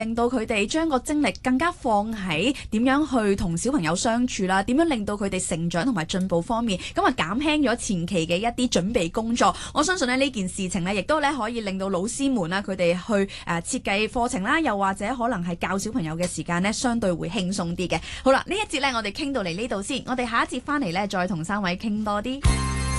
令到佢哋將個精力更加放喺點樣去同小朋友相處啦，點樣令到佢哋成長同埋進步方面，咁啊減輕咗前期嘅一啲準備工作。我相信呢件事情呢，亦都咧可以令到老師們啦，佢哋去設計課程啦，又或者可能係教小朋友嘅時間呢，相對會輕鬆啲嘅。好啦，呢一節呢，我哋傾到嚟呢度先，我哋下一節翻嚟呢，再同3位傾多啲。